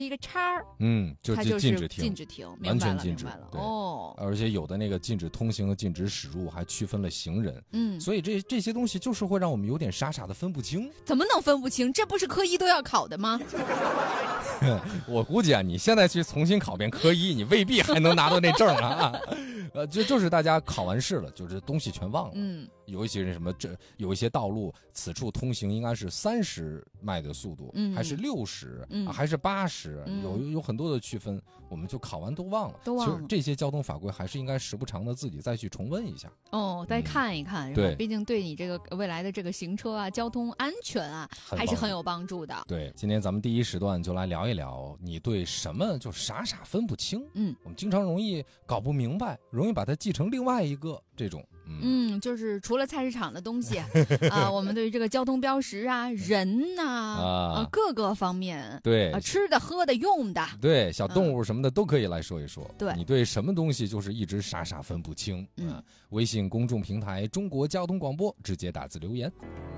一个叉儿， 就它就是禁止停， 禁止停， 完全禁止明白了。 对哦， 而且有的那个禁止通行和禁止驶入还区分了行人，所以这些东西就是会让我们有点傻傻的分不清。 怎么能分不清？这不是科一都要考的吗？ 我估计啊，你现在去重新考遍科一，你未必还能拿到那证啊。就是大家考完试了，就是东西全忘了。有一些人有一些道路，此处通行应该是30迈的速度，还是60，还是80，有很多的区分，我们就考完都忘了。其实这些交通法规还是应该时不常的自己再去重温一下。 再看一看， 对， 毕竟对你这个未来的这个行车啊、交通安全啊，还是很有帮助的。 对，今天咱们第一时段就来聊一聊，你对什么就傻傻分不清。我们经常容易搞不明白，容易把它记成另外一个这种。 就是除了菜市场的东西啊，我们对于这个交通标识啊、人呐各个方面， 对吃的、喝的、用的， 对小动物什么的都可以来说一说。 对， 你对什么东西就是一直傻傻分不清？微信公众平台中国交通广播直接打字留言。